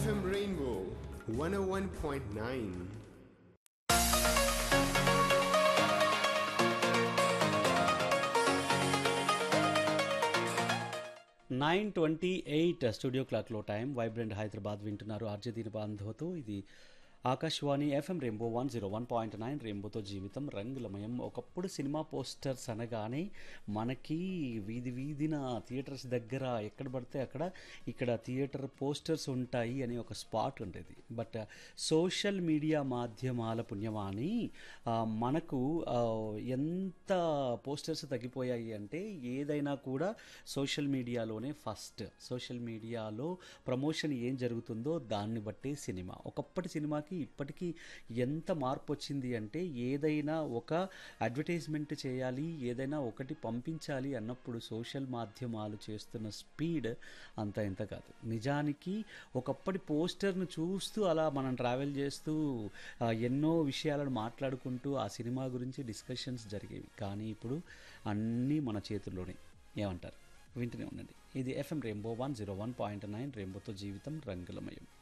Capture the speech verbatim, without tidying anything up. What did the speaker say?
F M Rainbow one oh one point nine. Nine twenty eight studio క్లాక్లో time. Vibrant Hyderabad వింటున్నారు RJ దీని బాంధవతో. ఇది Akashvani FM rainbow one zero one point nine. రెయిన్బోతో జీవితం రంగులమయం. ఒకప్పుడు సినిమా పోస్టర్స్ అనగానే మనకి వీధి వీధిన థియేటర్స్ దగ్గర ఎక్కడ పడితే అక్కడ ఇక్కడ థియేటర్ పోస్టర్స్ ఉంటాయి అని ఒక స్పాట్ ఉండేది. బట్ సోషల్ మీడియా మాధ్యమాల పుణ్యమాని మనకు ఎంత పోస్టర్స్ తగ్గిపోయాయి అంటే ఏదైనా కూడా సోషల్ మీడియాలోనే ఫస్ట్. సోషల్ మీడియాలో ప్రమోషన్ ఏం జరుగుతుందో దాన్ని బట్టే సినిమా. ఒకప్పటి సినిమాకి ఇప్పటికీ ఎంత మార్పు వచ్చింది అంటే ఏదైనా ఒక అడ్వర్టైజ్మెంట్ చేయాలి, ఏదైనా ఒకటి పంపించాలి అన్నప్పుడు సోషల్ మాధ్యమాలు చేస్తున్న స్పీడ్ అంత ఎంత కాదు. నిజానికి ఒకప్పటి పోస్టర్ను చూస్తూ అలా మనం ట్రావెల్ చేస్తూ ఎన్నో విషయాలను మాట్లాడుకుంటూ ఆ సినిమా గురించి డిస్కషన్స్ జరిగేవి. కానీ ఇప్పుడు అన్నీ మన చేతుల్లోనే. ఏమంటారు? వింటూనే ఉండండి. ఇది FM rainbow one zero one point nine. రెయిన్బోతో జీవితం రంగులమయం.